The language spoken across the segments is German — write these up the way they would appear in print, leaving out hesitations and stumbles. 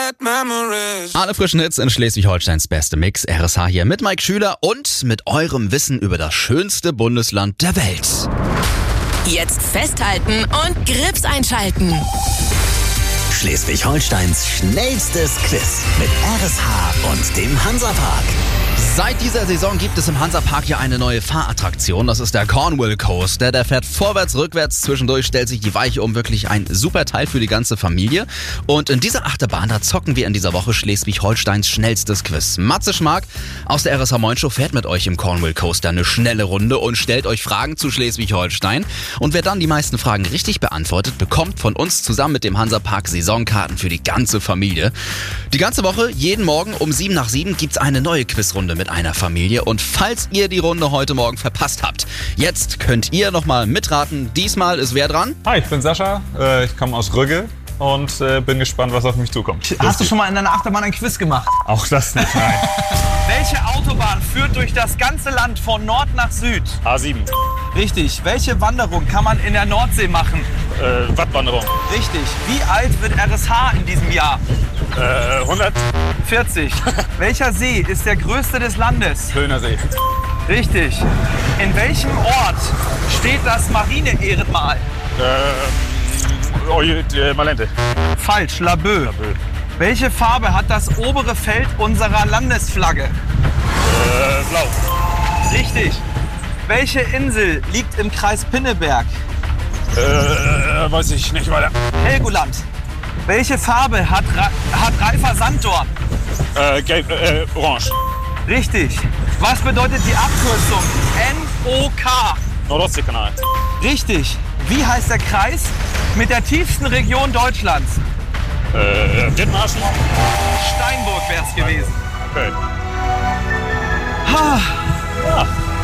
Alle frischen Hits in Schleswig-Holsteins beste Mix. RSH hier mit Mike Schüler und mit eurem Wissen über das schönste Bundesland der Welt. Jetzt festhalten und Grips einschalten. Schleswig-Holsteins schnellstes Quiz mit RSH und dem Hansapark. Seit dieser Saison gibt es im Hansapark ja eine neue Fahrattraktion. Das ist der Cornwall Coaster. Der fährt vorwärts, rückwärts, zwischendurch stellt sich die Weiche um. Wirklich ein super Teil für die ganze Familie. Und in dieser Achterbahn, da zocken wir in dieser Woche Schleswig-Holsteins schnellstes Quiz. Matze Schmark aus der RSH Moin Show fährt mit euch im Cornwall Coaster eine schnelle Runde und stellt euch Fragen zu Schleswig-Holstein. Und wer dann die meisten Fragen richtig beantwortet, bekommt von uns zusammen mit dem Hansapark Saisonkarten für die ganze Familie. Die ganze Woche, jeden Morgen um 7 nach 7 gibt's eine neue Quizrunde mit einer Familie. Und falls ihr die Runde heute Morgen verpasst habt, jetzt könnt ihr nochmal mitraten. Diesmal ist wer dran? Hi, ich bin Sascha, ich komme aus Rügge und bin gespannt, was auf mich zukommt. Hast du schon mal in deiner Achterbahn ein Quiz gemacht? Auch das nicht, nein. Welche Autobahn führt durch das ganze Land von Nord nach Süd? A7, Richtig. Welche Wanderung kann man in der Nordsee machen? Wattwanderung, Richtig. Wie alt wird RSH in diesem Jahr? 100, 40. Welcher See ist der größte des Landes? Höhner See, Richtig. In welchem Ort steht das Marine-Ehrenmal? Malente, Falsch. Laboe. Welche Farbe hat das obere Feld unserer Landesflagge? Blau, Richtig. Welche Insel liegt im Kreis Pinneberg? weiß ich nicht weiter. Helgoland. Welche Farbe hat reifer Sanddorn? Gelb, orange, Richtig. Was bedeutet die Abkürzung NOK? Nordostseekanal, Richtig. Wie heißt der Kreis mit der tiefsten Region Deutschlands? Dithmarschen, Steinburg wäre es gewesen. okay. Ha. Ja,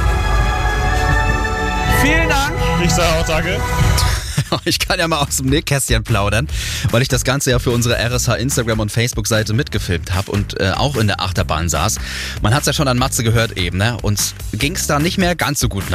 Vielen Dank. ich sage auch danke. Ich kann ja mal aus dem Nähkästchen plaudern, weil ich das Ganze ja für unsere RSH Instagram- und Facebook-Seite mitgefilmt habe und auch in der Achterbahn saß. Man hat es ja schon an Matze gehört eben, ne? Uns ging es da nicht mehr ganz so gut